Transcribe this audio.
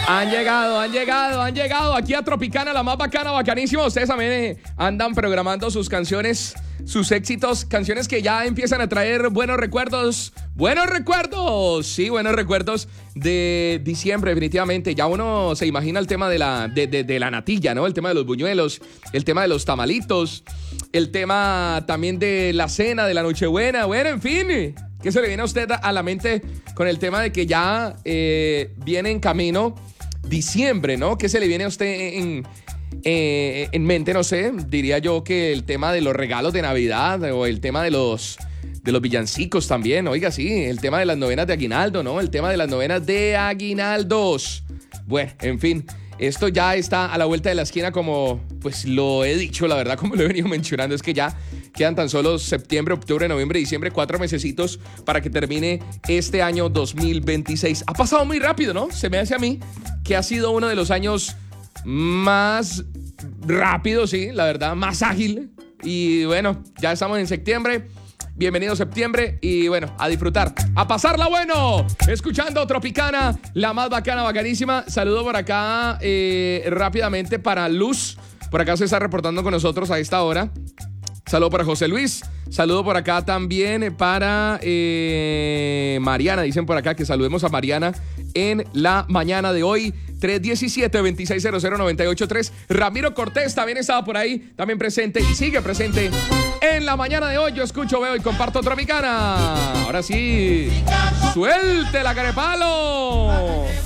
Han llegado aquí a Tropicana, la más bacana, bacanísima. Ustedes también andan programando sus canciones, sus éxitos, canciones que ya empiezan a traer buenos recuerdos, sí, buenos recuerdos de diciembre, definitivamente. Ya uno se imagina el tema de la natilla, ¿no? El tema de los buñuelos, el tema de los tamalitos, el tema también de la cena, de la Nochebuena, bueno, en fin. ¿Qué se le viene a usted a la mente con el tema de que ya viene en camino diciembre, ¿no? ¿Qué se le viene a usted en mente? No sé, diría yo que el tema de los regalos de Navidad o el tema de los villancicos también, oiga, sí, el tema de las novenas de aguinaldo, ¿no? El tema de las novenas de aguinaldos. Bueno, en fin, esto ya está a la vuelta de la esquina, como pues lo he dicho, la verdad, como lo he venido mencionando, es que ya quedan tan solo septiembre, octubre, noviembre, diciembre, 4 mesecitos para que termine este año 2026. Ha pasado muy rápido, ¿no? Se me hace a mí que ha sido uno de los años más rápidos, sí, la verdad, más ágil. Y bueno, ya estamos en septiembre. Bienvenido septiembre y bueno, a disfrutar, a pasarla bueno, escuchando Tropicana, la más bacana, bacanísima. Saludo por acá rápidamente para Luz, por acá se está reportando con nosotros a esta hora. Saludo para José Luis, saludo por acá también para Mariana, dicen por acá que saludemos a Mariana en la mañana de hoy. 317-2600-983. Ramiro Cortés también estaba por ahí, también presente y sigue presente en la mañana de hoy. Yo escucho, veo y comparto Tropicana. Ahora sí, suelte la carepalo.